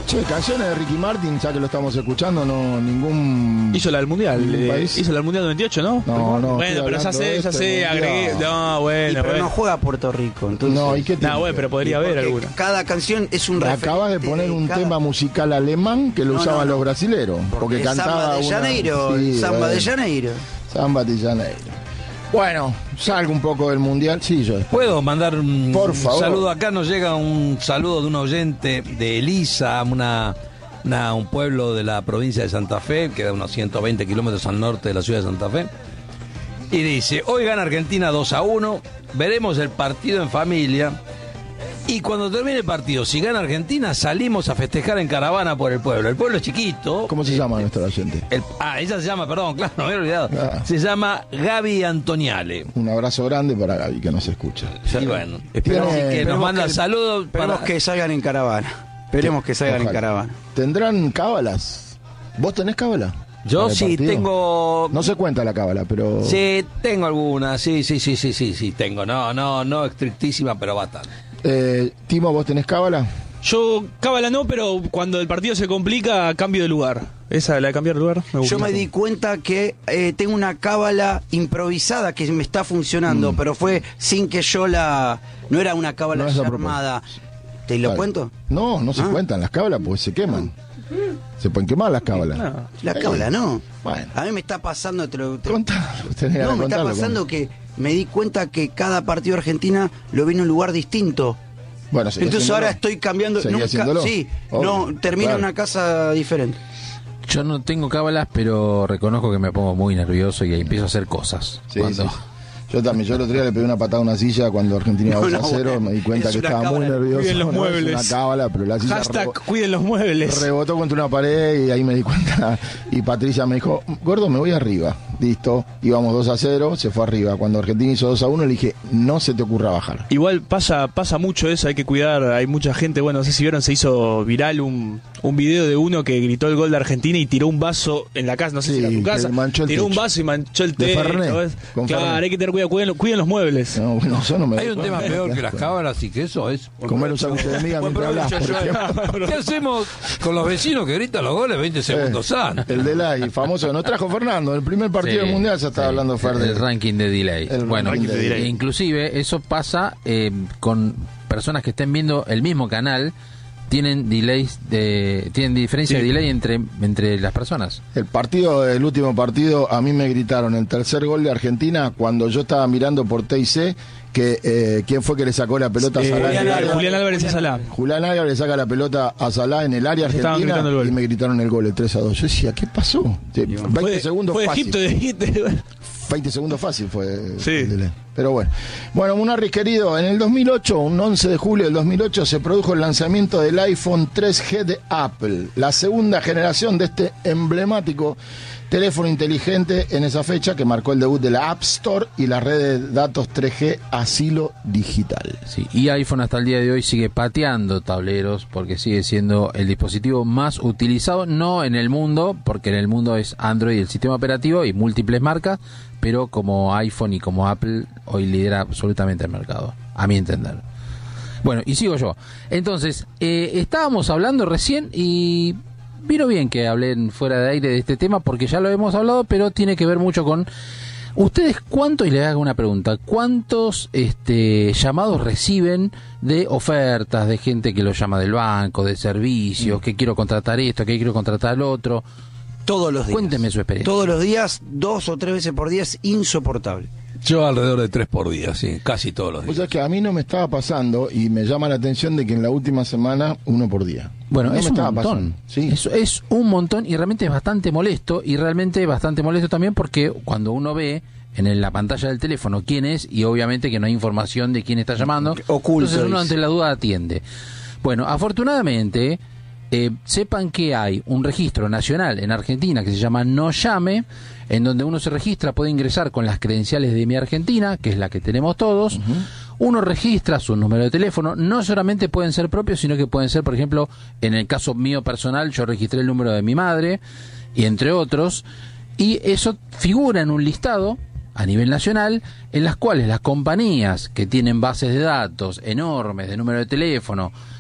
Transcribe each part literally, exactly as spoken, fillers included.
Che, canciones de Ricky Martin, ya que lo estamos escuchando, no ningún... Hizo la del Mundial, eh, hizo la del Mundial noventa y ocho, ¿no? No, no. Bueno, pero ya sé, ya sé, agregué... No, bueno, y pero bueno. no juega Puerto Rico, entonces... No, ¿y qué No, bueno, pero podría haber alguna. Cada canción es un referente. Acabas de poner un cada... tema musical alemán que lo no, usaban no, no. los brasileros. Porque, porque cantaba Samba de una... Janeiro, sí, Samba bueno. de Janeiro. Samba de Janeiro. Bueno, salgo un poco del Mundial. Sí, yo después. ¿Puedo mandar un, Por un favor. saludo? Acá nos llega un saludo de un oyente de Elisa, una, una, un pueblo de la provincia de Santa Fe, que da unos ciento veinte kilómetros al norte de la ciudad de Santa Fe. Y dice, hoy gana Argentina dos a uno, veremos el partido en familia. Y cuando termine el partido, si gana Argentina, salimos a festejar en caravana por el pueblo. El pueblo es chiquito. ¿Cómo se llama nuestro oyente? El, ah, ella se llama, perdón, claro, no me he olvidado. Ah. Se llama Gaby Antoniale. Un abrazo grande para Gaby, que nos escucha. Y bueno, esperamos Tiene- que nos esperemos manda que- saludos Esperemos para... que salgan en caravana. Esperemos que salgan Ojalá. en caravana. ¿Tendrán cábalas? ¿Vos tenés cábala? Yo ¿Para el sí partido? tengo... No se cuenta la cábala, pero... Sí, tengo alguna, sí, sí, sí, sí, sí, sí, tengo. No, no, no estrictísima, pero bastante. Eh, Timo, ¿vos tenés cábala? Yo, cábala no, pero cuando el partido se complica, cambio de lugar. Esa, la de cambiar de lugar, me gusta. Yo me di cuenta que eh, tengo una cábala improvisada que me está funcionando, Mm. pero fue sin que yo la... No era una cábala No es a armada. ¿Te lo Claro. cuento? No, no se Ah. cuentan las cábalas porque se queman. Se pueden quemar las cábalas. No. La Eh, cábala no. Bueno. A mí me está pasando... Te lo, te- Contalo, tenés ganas no, de me está contarlo, pasando con- que me di cuenta que cada partido de Argentina lo vi en un lugar distinto. Bueno, seguí Entonces ahora haciéndolo. estoy cambiando... Seguí nunca- haciéndolo. sí, Obvio, no, termino claro. en una casa diferente. Yo no tengo cábalas, pero reconozco que me pongo muy nervioso y empiezo a hacer cosas. Sí, Cuando... sí. Yo también, yo el otro día le pegué una patada a una silla cuando Argentina iba No, dos a no, cero, bueno, me di cuenta es que una estaba muy cábala. nervioso. Cuiden los no, muebles. Es una cábala, pero la silla Hashtag, rebo- cuiden los muebles. rebotó contra una pared y ahí me di cuenta. Y Patricia me dijo, gordo, me voy arriba. Listo, íbamos dos a cero, se fue arriba. Cuando Argentina hizo dos a uno, le dije, no se te ocurra bajar. Igual pasa pasa mucho eso, hay que cuidar, hay mucha gente, bueno, no sé si vieron, se hizo viral un, un video de uno que gritó el gol de Argentina y tiró un vaso en la casa, no sé Sí, si era tu que casa, manchó el tiró un techo. vaso y manchó el De techo. Fernet, ¿ves? con Claro, Fernet. hay que tener cuidado, cuiden, cuiden los muebles. No, bueno, yo no me Hay un tema peor que las cábalas y que eso es... Comer un sándwich de miga Buen mientras hablas, provecho, por ejemplo. ¿qué hacemos con los vecinos que gritan los goles veinte segundos antes? El delay, famoso, nos trajo Fernando. El primer partido Sí, del Mundial ya estaba sí, hablando Fer de... el ranking de delay. El Bueno, ranking de delay. inclusive eso pasa eh, con personas que estén viendo el mismo canal, tienen delays de, tienen diferencia Sí. de delay entre entre las personas. El partido, el último partido, a mí me gritaron el tercer gol de Argentina cuando yo estaba mirando por T I C que eh, quién fue que le sacó la pelota a Eh, Salah en Julián, el área. Julián Álvarez y Salah. Julián Álvarez le saca la pelota a Salah en el área Se estaban argentina gritando el gol. y me gritaron el gol, el tres a dos. Yo decía, ¿qué pasó? Sí, veinte Fue, segundos fue de fácil. Egipto, de Egipto. veinte segundos fácil fue Sí. el delay. Pero bueno. Bueno, Munarriz querido, en el dos mil ocho, un once de julio del dos mil ocho, se produjo el lanzamiento del iPhone tres G de Apple, la segunda generación de este emblemático teléfono inteligente en esa fecha que marcó el debut de la App Store y la red de datos tres G Asilo Digital. Sí, y iPhone hasta el día de hoy sigue pateando tableros porque sigue siendo el dispositivo más utilizado, no en el mundo, porque en el mundo es Android el sistema operativo y múltiples marcas, pero como iPhone y como Apple hoy lidera absolutamente el mercado, a mi entender. Bueno, y sigo yo. Entonces, eh, estábamos hablando recién y vino bien que hablen fuera de aire de este tema porque ya lo hemos hablado, pero tiene que ver mucho con... ¿Ustedes cuántos, y les hago una pregunta, cuántos este, llamados reciben de ofertas, de gente que lo llama del banco, de servicios, mm. que quiero contratar esto, que quiero contratar lo otro? Todos los días. Cuénteme su experiencia. Todos los días, dos o tres veces por día, es insoportable. Yo alrededor de tres por día, sí, casi todos los O días. sea que a mí no me estaba pasando y me llama la atención de que en la última semana uno por día. Bueno, no es me un estaba montón. pasando. Sí. Es, es un montón y realmente es bastante molesto y realmente bastante molesto también porque cuando uno ve en la pantalla del teléfono quién es y obviamente que no hay información de quién está llamando, Oculto, entonces uno dice. ante la duda atiende. Bueno, afortunadamente eh, sepan que hay un registro nacional en Argentina que se llama No Llame, en donde uno se registra, puede ingresar con las credenciales de Mi Argentina, que es la que tenemos todos. Uh-huh. Uno registra su número de teléfono, no solamente pueden ser propios, sino que pueden ser, por ejemplo, en el caso mío personal, yo registré el número de mi madre, y entre otros, y eso figura en un listado a nivel nacional, en las cuales las compañías que tienen bases de datos enormes de número de teléfono,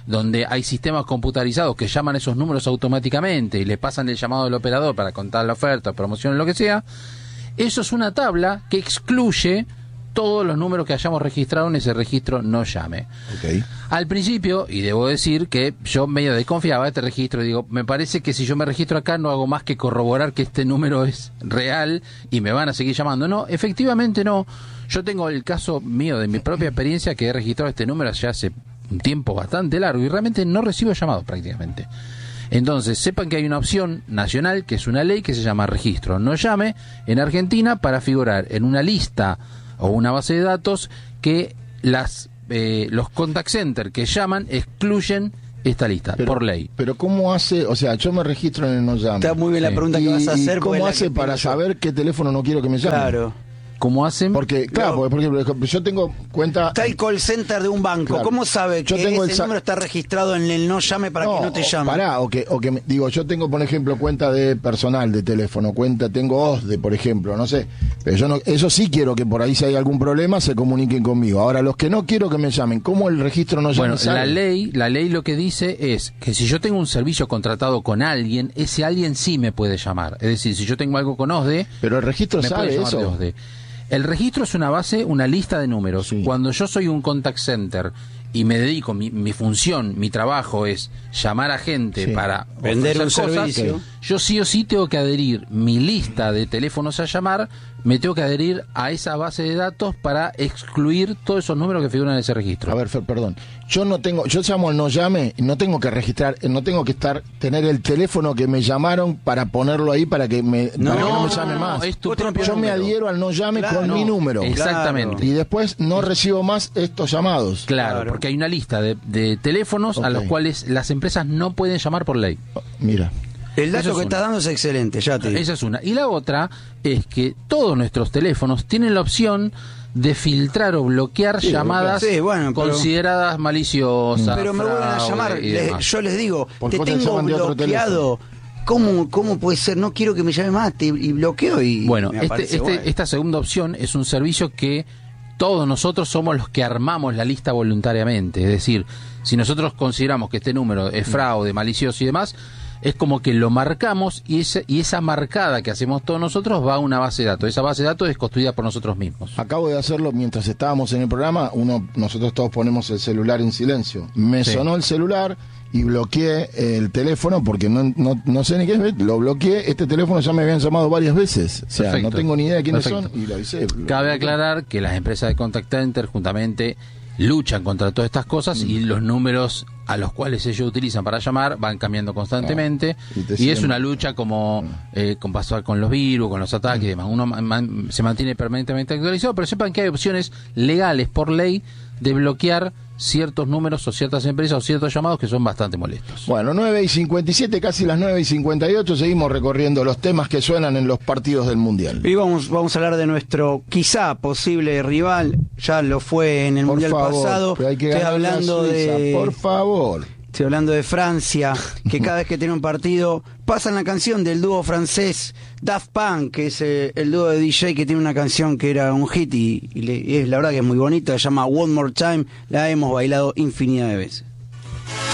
donde hay sistemas computarizados que llaman esos números automáticamente y le pasan el llamado del operador para contar la oferta, promoción, lo que sea, eso es una tabla que excluye todos los números que hayamos registrado en ese registro no llame. Okay. Al principio, y debo decir que yo medio desconfiaba de este registro, digo, me parece que si yo me registro acá no hago más que corroborar que este número es real y me van a seguir llamando. No, efectivamente no. Yo tengo el caso mío de mi propia experiencia que he registrado este número ya hace un tiempo bastante largo y realmente no recibo llamados prácticamente. Entonces, sepan que hay una opción nacional, que es una ley que se llama registro no llame en Argentina para figurar en una lista o una base de datos que las eh, los contact center que llaman excluyen esta lista, pero, por ley. Pero ¿cómo hace? O sea, yo me registro en el no llame. Está muy bien la Sí. pregunta que ¿Y, vas a hacer. y cómo hace para saber qué teléfono no quiero que me llamen? Claro. ¿Cómo hacen? Porque, claro, No. porque, por ejemplo, yo tengo cuenta... Está el call center de un banco. Claro. ¿Cómo sabe Yo que tengo ese el sa- número está registrado en el no llame para que no te o- llamen? Pará, o que, o que me- digo, yo tengo, por ejemplo, cuenta de personal de teléfono, cuenta, tengo O S D E, por ejemplo, no sé. Pero yo no, eso sí quiero que por ahí si hay algún problema se comuniquen conmigo. Ahora, los que no quiero que me llamen, ¿cómo el registro no llame? Bueno, sale? la ley, la ley lo que dice es que si yo tengo un servicio contratado con alguien, ese alguien sí me puede llamar. Es decir, si yo tengo algo con O S D E, Pero el registro me puede sabe llamar de eso. O S D E. El registro es una base, una lista de números. Sí. Cuando yo soy un contact center y me dedico, mi, mi función, mi trabajo es llamar a gente Sí. para Vender ofrecer un cosas, servicio. yo sí o sí tengo que adherir mi lista de teléfonos a llamar, me tengo que adherir a esa base de datos para excluir todos esos números que figuran en ese registro. A ver, Fer, perdón. Yo no tengo, yo llamo al no llame y no tengo que registrar, eh, no tengo que estar, tener el teléfono que me llamaron para ponerlo ahí para que me, No, para que no me no, llame no, más. es tu Otro propio Yo me número. adhiero al no llame Claro, con no. mi número. Exactamente. Y después no recibo más estos llamados. Claro, Claro. porque hay una lista de, de teléfonos a Ok. los cuales las empresas no pueden llamar por ley. Mira. El dato Eso es que está una. dando es excelente, ya te digo. Esa es una. Y la otra es que todos nuestros teléfonos tienen la opción de filtrar o bloquear Sí, llamadas bloquear. Sí, bueno, pero- consideradas maliciosas. Pero me vuelven a fraude llamar. y les- demás. yo les digo, Por te cosas que tengo llaman de otro bloqueado. ¿Cómo, ¿Cómo puede ser? No quiero que me llame más. Te, y bloqueo y Bueno, me este, aparece este- igual. esta segunda opción es un servicio que todos nosotros somos los que armamos la lista voluntariamente. Es decir, si nosotros consideramos que este número es fraude, malicioso y demás, es como que lo marcamos y esa, y esa marcada que hacemos todos nosotros va a una base de datos. Esa base de datos es construida por nosotros mismos. Acabo de hacerlo mientras estábamos en el programa. Uno, nosotros todos ponemos el celular en silencio. Me Sí. sonó el celular y bloqueé el teléfono porque no, no, no sé ni qué es. Lo bloqueé. Este teléfono ya me habían llamado varias veces. O sea, Perfecto. no tengo ni idea de quiénes Perfecto. son y lo avisé. Cabe aclarar que las empresas de contact center juntamente luchan contra todas estas cosas y los números a los cuales ellos utilizan para llamar van cambiando constantemente Ah, y te y, siguen- es una lucha como eh, con pasar con los virus, con los ataques y demás. Uno ma- man- se mantiene permanentemente actualizado, pero sepan que hay opciones legales por ley de bloquear ciertos números o ciertas empresas o ciertos llamados que son bastante molestos. Bueno, nueve y cincuenta y siete, casi las nueve y cincuenta y ocho, seguimos recorriendo los temas que suenan en los partidos del Mundial. Y vamos, vamos a hablar de nuestro quizá posible rival. Ya lo fue en el Por Mundial favor, pasado. pero hay que Estoy ganarle a hablando Suiza, de. por favor. Estoy hablando de Francia, que cada vez que tiene un partido pasan la canción del dúo francés Daft Punk, que es eh, el dúo de D J que tiene una canción que era un hit y, y le- y es la verdad que es muy bonita, se llama One More Time, la hemos bailado infinidad de veces.